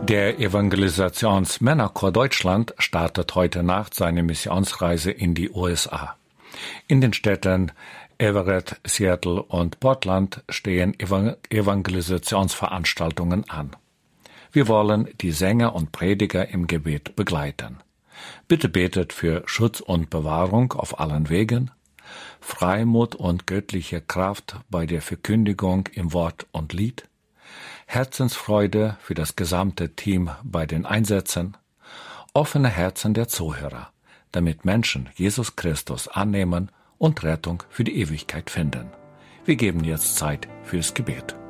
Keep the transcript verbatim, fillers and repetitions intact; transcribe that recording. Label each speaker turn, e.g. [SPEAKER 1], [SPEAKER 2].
[SPEAKER 1] Der Evangelisationsmännerchor Deutschland startet heute Nacht seine Missionsreise in die U S A. In den Städten Everett, Seattle und Portland stehen Evangelisationsveranstaltungen an. Wir wollen die Sänger und Prediger im Gebet begleiten. Bitte betet für Schutz und Bewahrung auf allen Wegen, Freimut und göttliche Kraft bei der Verkündigung im Wort und Lied, Herzensfreude für das gesamte Team bei den Einsätzen, offene Herzen der Zuhörer, damit Menschen Jesus Christus annehmen und Rettung für die Ewigkeit finden. Wir geben jetzt Zeit fürs Gebet.